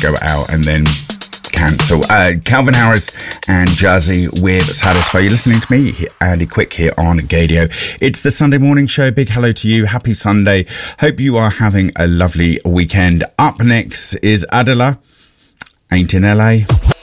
go out and then cancel. Calvin Harris and Jazzy with Satisfy. You're listening to me, Andy Quick, here on Gadio. It's the Sunday morning show. Big hello to you. Happy Sunday. Hope you are having a lovely weekend. Up next is Adela. Ain't in LA.